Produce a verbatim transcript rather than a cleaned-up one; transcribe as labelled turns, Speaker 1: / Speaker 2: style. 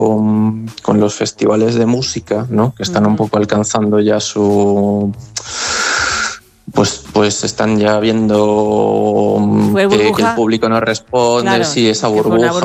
Speaker 1: con, con los festivales de música, ¿no? Que están uh-huh. un poco alcanzando ya su... Pues, pues están ya viendo que, que el público no responde, claro, sí, esa burbuja.